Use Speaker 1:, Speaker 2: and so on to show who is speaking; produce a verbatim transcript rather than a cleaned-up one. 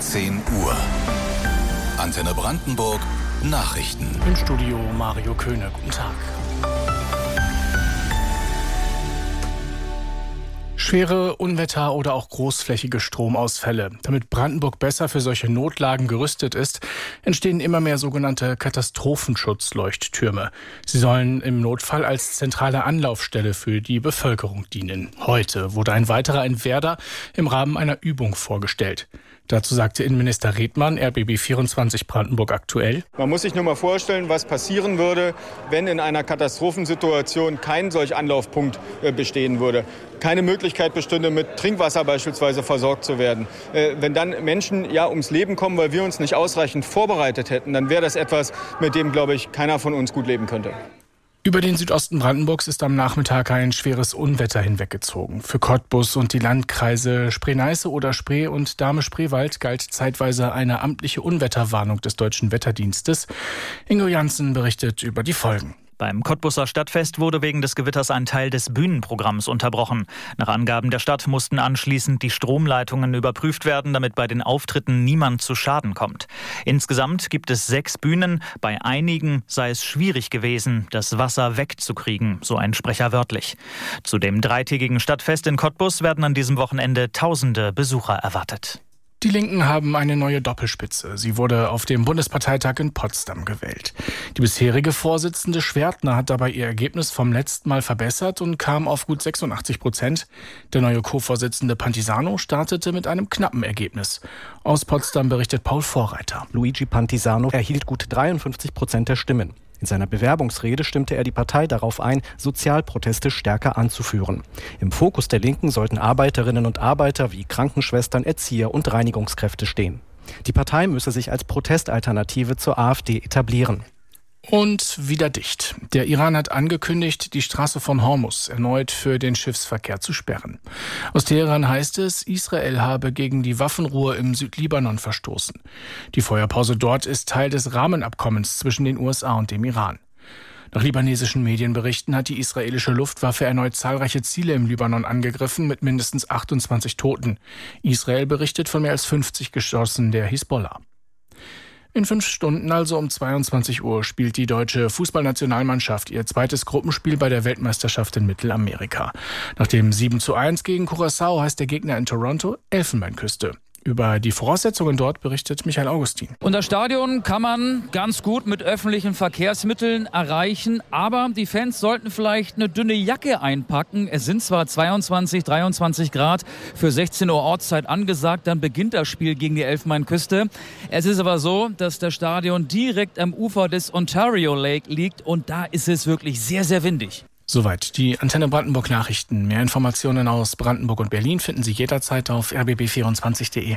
Speaker 1: zehn Uhr. Antenne Brandenburg Nachrichten.
Speaker 2: Im Studio Mario Köhne. Guten Tag. Schwere Unwetter oder auch großflächige Stromausfälle. Damit Brandenburg besser für solche Notlagen gerüstet ist, entstehen immer mehr sogenannte Katastrophenschutzleuchttürme. Sie sollen im Notfall als zentrale Anlaufstelle für die Bevölkerung dienen. Heute wurde ein weiterer in Werder im Rahmen einer Übung vorgestellt. Dazu sagte Innenminister Redmann, R B B vierundzwanzig Brandenburg aktuell:
Speaker 3: Man muss sich nur mal vorstellen, was passieren würde, wenn in einer Katastrophensituation kein solch Anlaufpunkt bestehen würde. Keine Möglichkeit bestünde, mit Trinkwasser beispielsweise versorgt zu werden. Wenn dann Menschen ja ums Leben kommen, weil wir uns nicht ausreichend vorbereitet hätten, dann wäre das etwas, mit dem, glaube ich, keiner von uns gut leben könnte.
Speaker 2: Über den Südosten Brandenburgs ist am Nachmittag ein schweres Unwetter hinweggezogen. Für Cottbus und die Landkreise Spree-Neiße oder Spree und Dahme-Spreewald galt zeitweise eine amtliche Unwetterwarnung des Deutschen Wetterdienstes. Ingo Janssen berichtet über die Folgen.
Speaker 4: Beim Cottbuser Stadtfest wurde wegen des Gewitters ein Teil des Bühnenprogramms unterbrochen. Nach Angaben der Stadt mussten anschließend die Stromleitungen überprüft werden, damit bei den Auftritten niemand zu Schaden kommt. Insgesamt gibt es sechs Bühnen. Bei einigen sei es schwierig gewesen, das Wasser wegzukriegen, so ein Sprecher wörtlich. Zu dem dreitägigen Stadtfest in Cottbus werden an diesem Wochenende tausende Besucher erwartet.
Speaker 2: Die Linken haben eine neue Doppelspitze. Sie wurde auf dem Bundesparteitag in Potsdam gewählt. Die bisherige Vorsitzende Schwertner hat dabei ihr Ergebnis vom letzten Mal verbessert und kam auf gut sechsundachtzig Prozent. Der neue Co-Vorsitzende Pantisano startete mit einem knappen Ergebnis. Aus Potsdam berichtet Paul Vorreiter.
Speaker 5: Luigi Pantisano erhielt gut dreiundfünfzig Prozent der Stimmen. In seiner Bewerbungsrede stimmte er die Partei darauf ein, Sozialproteste stärker anzuführen. Im Fokus der Linken sollten Arbeiterinnen und Arbeiter wie Krankenschwestern, Erzieher und Reinigungskräfte stehen. Die Partei müsse sich als Protestalternative zur AfD etablieren.
Speaker 2: Und wieder dicht. Der Iran hat angekündigt, die Straße von Hormuz erneut für den Schiffsverkehr zu sperren. Aus Teheran heißt es, Israel habe gegen die Waffenruhe im Südlibanon verstoßen. Die Feuerpause dort ist Teil des Rahmenabkommens zwischen den U S A und dem Iran. Nach libanesischen Medienberichten hat die israelische Luftwaffe erneut zahlreiche Ziele im Libanon angegriffen, mit mindestens achtundzwanzig Toten. Israel berichtet von mehr als fünfzig Geschossen der Hisbollah. In fünf Stunden, also um zweiundzwanzig Uhr, spielt die deutsche Fußballnationalmannschaft ihr zweites Gruppenspiel bei der Weltmeisterschaft in Mittelamerika. Nach dem sieben zu eins gegen Curaçao heißt der Gegner in Toronto Elfenbeinküste. Über die Voraussetzungen dort berichtet Michael Augustin.
Speaker 6: Und das Stadion kann man ganz gut mit öffentlichen Verkehrsmitteln erreichen, aber die Fans sollten vielleicht eine dünne Jacke einpacken. Es sind zwar zweiundzwanzig, dreiundzwanzig Grad für sechzehn Uhr Ortszeit angesagt, dann beginnt das Spiel gegen die Elfenbeinküste. Es ist aber so, dass das Stadion direkt am Ufer des Ontario Lake liegt und da ist es wirklich sehr, sehr windig.
Speaker 2: Soweit die Antenne Brandenburg Nachrichten. Mehr Informationen aus Brandenburg und Berlin finden Sie jederzeit auf r b b vierundzwanzig punkt de.